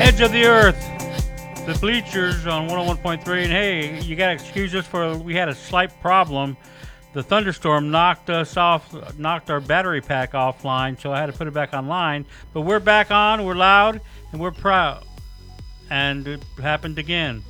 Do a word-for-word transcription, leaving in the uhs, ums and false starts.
edge of the earth, the bleachers on one oh one point three. And hey, you got to excuse us for we had a slight problem. The thunderstorm knocked us off, knocked our battery pack offline, so I had to put it back online. But we're back on, we're loud, and we're proud. And it happened again.